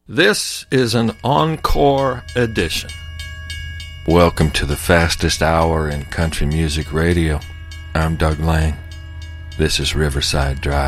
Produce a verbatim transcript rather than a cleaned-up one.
This is an encore edition. Welcome to the fastest hour in country music radio. I'm Doug Lang. This is Riverside Drive.